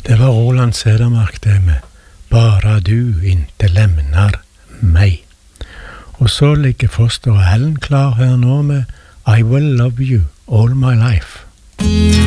Det var Roland Cedermark det med «Bara du inte lämnar mig». Og så ligger Foster og Helen klar her nå med «I will love you all my life».